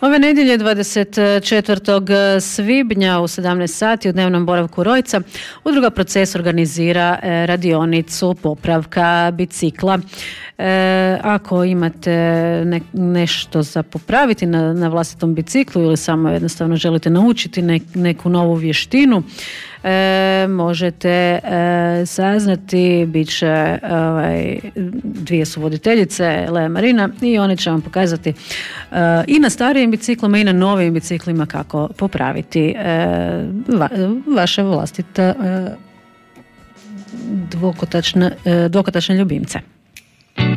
Ove nedjelje 24. svibnja u 17 sati u dnevnom boravku Rojca Udruga Proces organizira radionicu popravka bicikla. Ako imate nešto za popraviti na vlastitom biciklu ili samo jednostavno želite naučiti neku novu vještinu, možete saznati, bit će dvije su voditeljice, Lea Marina, i one će vam pokazati i na starijim biciklima i na novim biciklima kako popraviti vaše vlastite dvokotačne ljubimce.